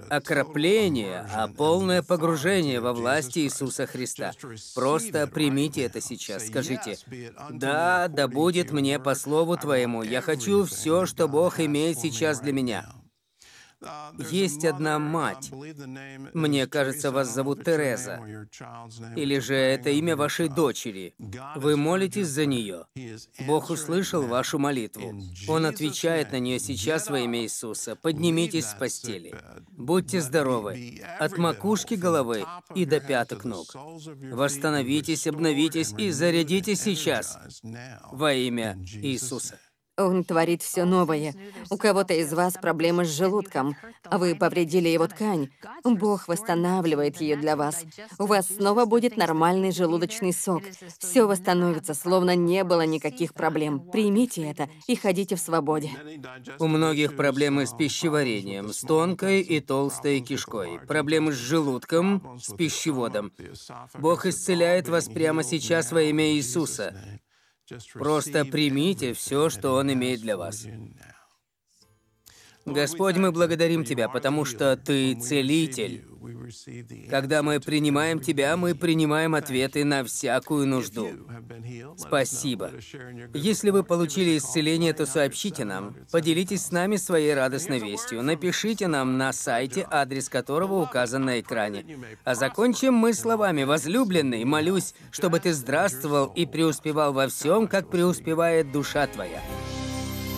окропление, а полное погружение во власть Иисуса Христа. Просто примите это сейчас. Скажите: «Да, да будет мне по слову Твоему. Я хочу все, что Бог имеет сейчас для меня». Есть одна мать. Мне кажется, вас зовут Тереза. Или же это имя вашей дочери. Вы молитесь за нее. Бог услышал вашу молитву. Он отвечает на нее сейчас во имя Иисуса. Поднимитесь с постели. Будьте здоровы. От макушки головы и до пяток ног. Восстановитесь, обновитесь и зарядитесь сейчас во имя Иисуса. Он творит все новое. У кого-то из вас проблемы с желудком, а вы повредили его ткань. Бог восстанавливает ее для вас. У вас снова будет нормальный желудочный сок. Все восстановится, словно не было никаких проблем. Примите это и ходите в свободе. У многих проблемы с пищеварением, с тонкой и толстой кишкой, проблемы с желудком, с пищеводом. Бог исцеляет вас прямо сейчас во имя Иисуса. Просто примите все, что Он имеет для вас. Господь, мы благодарим Тебя, потому что Ты целитель. Когда мы принимаем Тебя, мы принимаем ответы на всякую нужду. Спасибо. Если вы получили исцеление, то сообщите нам. Поделитесь с нами своей радостной вестью. Напишите нам на сайте, адрес которого указан на экране. А закончим мы словами: «Возлюбленный, молюсь, чтобы ты здравствовал и преуспевал во всем, как преуспевает душа твоя».